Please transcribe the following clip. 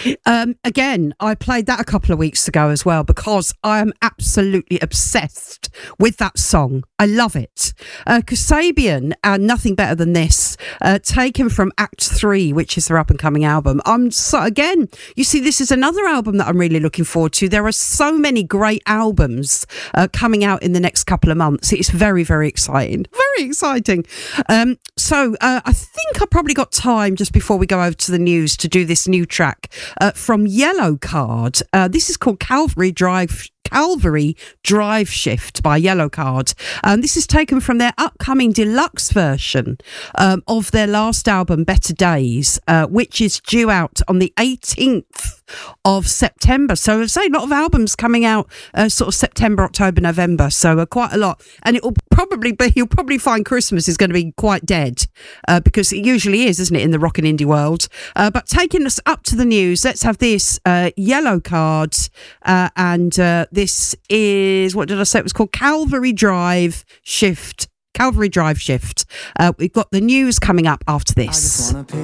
Again, I played that a couple of weeks ago as well because I am absolutely obsessed with that song. I love it. Kasabian, Nothing Better Than This, taken from Act 3, which is their up-and-coming album. Again, you see, this is another album that I'm really looking forward to. There are so many great albums coming out in the next couple of months. It's very, very exciting. Very exciting. So I think I probably got time just before we go over to the news to do this new track from Yellowcard. This is called Calvary Drive Shift by Yellowcard. This is taken from their upcoming deluxe version of their last album, Better Days, which is due out on the 18th of September. So I say a lot of albums coming out sort of September, October, November. So quite a lot. And you'll probably find Christmas is going to be quite dead because it usually is, isn't it, in the rock and indie world. But taking us up to the news, let's have this Yellowcard and this is, what did I say? It was called Calvary Drive Shift. We've got the news coming up after this.